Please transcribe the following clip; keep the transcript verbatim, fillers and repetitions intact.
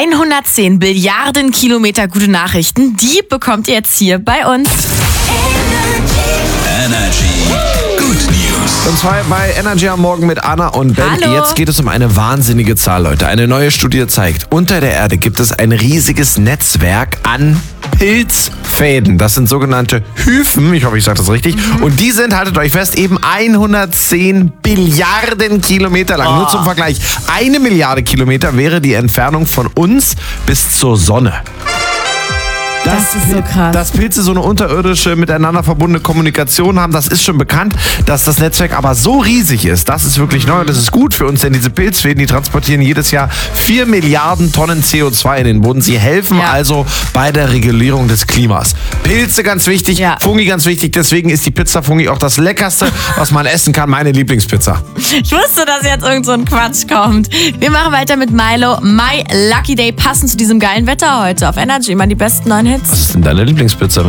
hundertzehn Billiarden Kilometer gute Nachrichten, die bekommt ihr jetzt hier bei uns. Energy Good News. Und zwar bei Energy am Morgen mit Anna und Ben. Hallo. Jetzt geht es um eine wahnsinnige Zahl, Leute. Eine neue Studie zeigt, unter der Erde gibt es ein riesiges Netzwerk an Pilzfäden. Das sind sogenannte Hyphen, ich hoffe, ich sage das richtig. Mhm. Und die sind, haltet euch fest, eben hundertzehn Billiarden Kilometer lang. Oh. Nur zum Vergleich, eine Milliarde Kilometer wäre die Entfernung von uns bis zur Sonne. Das, das ist so krass. Dass Pilze so eine unterirdische, miteinander verbundene Kommunikation haben, das ist schon bekannt. Dass das Netzwerk aber so riesig ist, das ist wirklich neu und das ist gut für uns, denn diese Pilzfäden, die transportieren jedes Jahr vier Milliarden Tonnen C O zwei in den Boden. Sie helfen ja. also bei der Regulierung des Klimas. Pilze ganz wichtig, ja. Fungi ganz wichtig, deswegen ist die Pizza Fungi auch das Leckerste, was man essen kann, meine Lieblingspizza. Ich wusste, dass jetzt irgend so ein Quatsch kommt. Wir machen weiter mit Milo, My Lucky Day, passend zu diesem geilen Wetter heute auf Energy. Mal die besten neuen Hits. Was ist denn deine Lieblingspizza?